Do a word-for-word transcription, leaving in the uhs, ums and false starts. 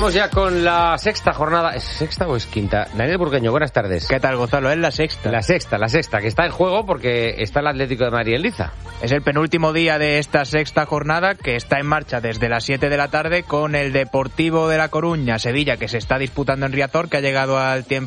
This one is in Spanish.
Vamos ya con la sexta jornada. ¿Es sexta o es quinta? Daniel Burgueño, buenas tardes. ¿Qué tal, Gonzalo? Es la sexta. La sexta, la sexta, que está en juego porque está el Atlético de Madrid en liza. Es el penúltimo día de esta sexta jornada que está en marcha desde las siete de la tarde con el Deportivo de La Coruña, Sevilla, que se está disputando en Riazor, que ha llegado al tiempo